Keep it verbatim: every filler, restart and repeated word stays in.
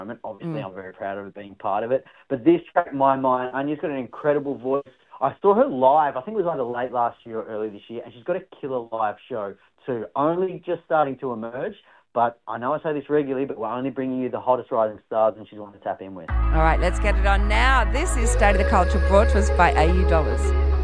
moment. Obviously, Mm. I'm very proud of being part of it. But this track, in my mind, Anya's got an incredible voice. I saw her live, I think it was either late last year or early this year, and she's got a killer live show too. Only just starting to emerge, but I know I say this regularly, but we're only bringing you the hottest rising stars, and she's one to tap in with. All right, let's get it on now. This is State of the Culture, brought to us by A U Dollars.